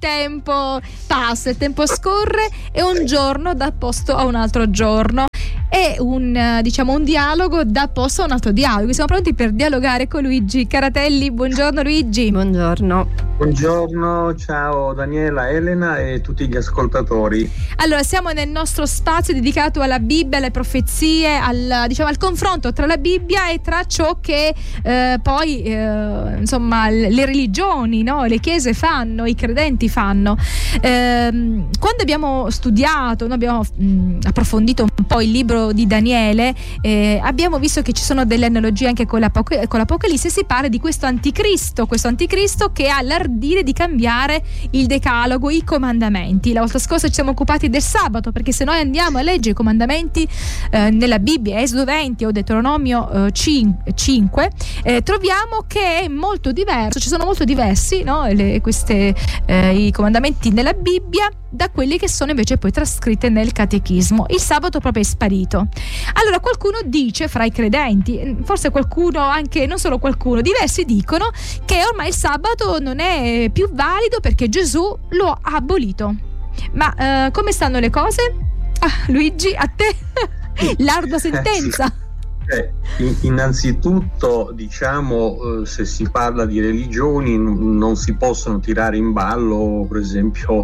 tempo passa, il tempo scorre e un giorno dà posto a un altro giorno. È un dialogo dà posto a un altro dialogo. Siamo pronti per dialogare con Luigi Caratelli. Buongiorno Luigi. Buongiorno, ciao Daniela, Elena e tutti gli ascoltatori. Allora, siamo nel nostro spazio dedicato alla Bibbia, alle profezie, al confronto tra la Bibbia e tra ciò che poi le religioni, no? Le chiese fanno, i credenti fanno. Quando abbiamo studiato, noi abbiamo approfondito un po' il libro di Daniele, abbiamo visto che ci sono delle analogie anche con l'Apocalisse. Si parla di questo anticristo che ha l'ardire di cambiare il decalogo, i comandamenti. La volta scorsa ci siamo occupati del sabato, perché se noi andiamo a leggere i comandamenti nella Bibbia, Esodo 20 o Deuteronomio 5, troviamo che è molto diverso, ci sono molto diversi, no? I comandamenti nella Bibbia da quelli che sono invece poi trascritti nel catechismo. Il sabato proprio è sparito. Allora qualcuno dice, fra i credenti, forse qualcuno anche, non solo qualcuno, diversi dicono che ormai il sabato non è più valido perché Gesù lo ha abolito. Ma come stanno le cose? Luigi, a te l'ardua sentenza. Innanzitutto, se si parla di religioni non si possono tirare in ballo, per esempio,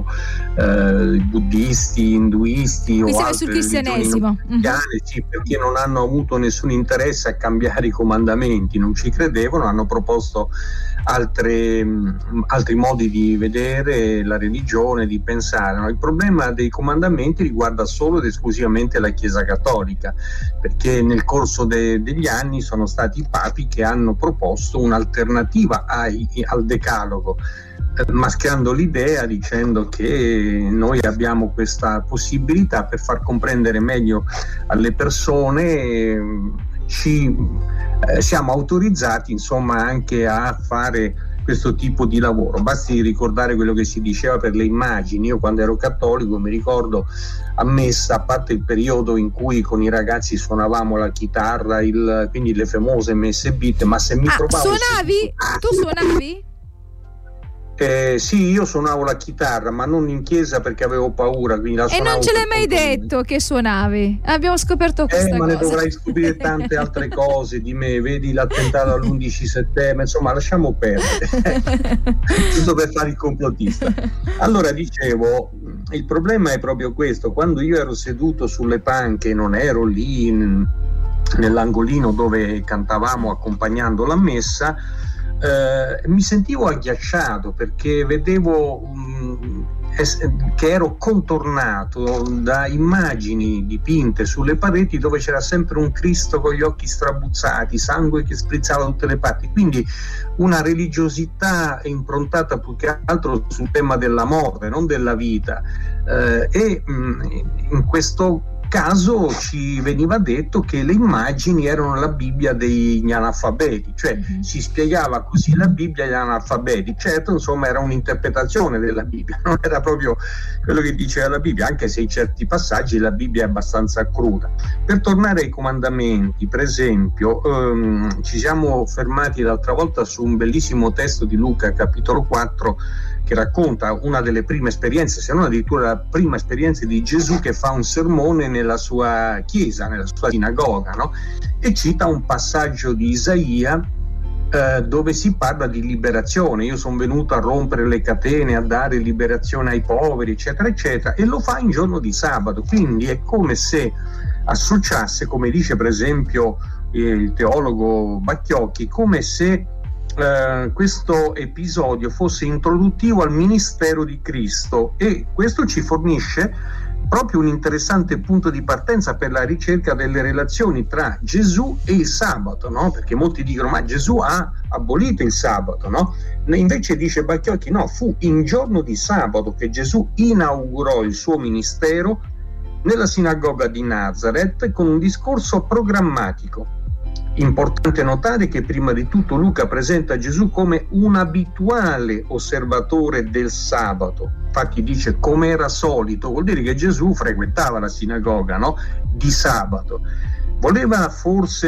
buddisti, induisti o altre sul cristianesimo, sì, perché non hanno avuto nessun interesse a cambiare i comandamenti, non ci credevano, hanno proposto altri modi di vedere la religione, di pensare. No? Il problema dei comandamenti riguarda solo ed esclusivamente la Chiesa cattolica, perché nel corso degli anni sono stati i papi che hanno proposto un'alternativa al decalogo, mascherando l'idea, dicendo che noi abbiamo questa possibilità per far comprendere meglio alle persone, siamo autorizzati anche a fare questo tipo di lavoro. Basti ricordare quello che si diceva per le immagini. Io quando ero cattolico mi ricordo a messa, a parte il periodo in cui con i ragazzi suonavamo la chitarra, quindi le famose messe beat, ma se mi trovavo... Suonavi? Tu suonavi? Sì, io suonavo la chitarra, ma non in chiesa perché avevo paura, quindi la suonavo. E non ce l'hai mai detto che suonavi? Abbiamo scoperto questa ma cosa. ne dovrai scoprire tante altre cose di me, vedi l'attentato all'11 settembre, insomma lasciamo perdere. Giusto per fare il complottista. Allora, dicevo, il problema è proprio questo: quando io ero seduto sulle panche, non ero lì nell'angolino dove cantavamo accompagnando la messa, mi sentivo agghiacciato, perché vedevo che ero contornato da immagini dipinte sulle pareti dove c'era sempre un Cristo con gli occhi strabuzzati, sangue che sprizzava da tutte le parti, quindi una religiosità improntata più che altro sul tema della morte, non della vita, e in questo caso ci veniva detto che le immagini erano la Bibbia degli analfabeti, cioè si spiegava così la Bibbia agli analfabeti. Certo, era un'interpretazione della Bibbia, non era proprio quello che diceva la Bibbia, anche se in certi passaggi la Bibbia è abbastanza cruda. Per tornare ai comandamenti, per esempio, ci siamo fermati l'altra volta su un bellissimo testo di Luca, capitolo 4, che racconta una delle prime esperienze, se non addirittura la prima esperienza di Gesù, che fa un sermone nella sua chiesa, nella sua sinagoga, no? E cita un passaggio di Isaia dove si parla di liberazione. Io sono venuto a rompere le catene, a dare liberazione ai poveri, eccetera eccetera, e lo fa in giorno di sabato. Quindi è come se associasse, come dice per esempio il teologo Bacchiocchi, come se questo episodio fosse introduttivo al ministero di Cristo, e questo ci fornisce proprio un interessante punto di partenza per la ricerca delle relazioni tra Gesù e il sabato, no? Perché molti dicono: ma Gesù ha abolito il sabato, no? Invece dice Bacchiocchi: no, fu in giorno di sabato che Gesù inaugurò il suo ministero nella sinagoga di Nazareth con un discorso programmatico. Importante notare che prima di tutto Luca presenta Gesù come un abituale osservatore del sabato. Infatti dice come era solito, vuol dire che Gesù frequentava la sinagoga, no? Di sabato. Voleva forse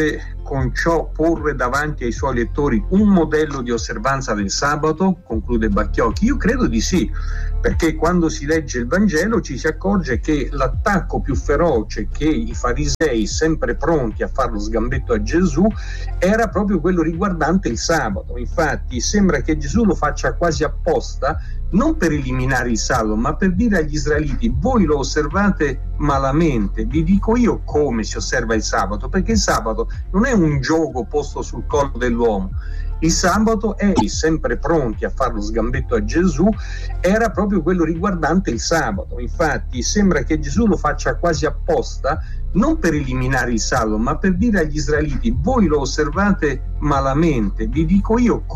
con ciò porre davanti ai suoi lettori un modello di osservanza del sabato? Conclude Bacchiocchi. Io credo di sì, perché quando si legge il Vangelo ci si accorge che l'attacco più feroce che i farisei, sempre pronti a fare lo sgambetto a Gesù, era proprio quello riguardante il sabato. Infatti sembra che Gesù lo faccia quasi apposta, non per eliminare il sabato, ma per dire agli israeliti: voi lo osservate malamente, vi dico io come si osserva il sabato, perché il sabato non è un gioco posto sul collo dell'uomo. Il sabato è, sempre pronti a fare lo sgambetto a Gesù, era proprio quello riguardante il sabato. Infatti sembra che Gesù lo faccia quasi apposta, non per eliminare il sabato, ma per dire agli israeliti: voi lo osservate malamente, vi dico io